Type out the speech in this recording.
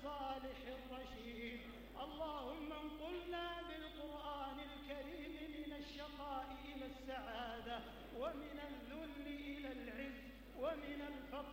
الصالح الرشيد. اللهم انقلنا بالقرآن الكريم من الشقاء إلى السعادة، ومن الذل إلى العز، ومن الفقر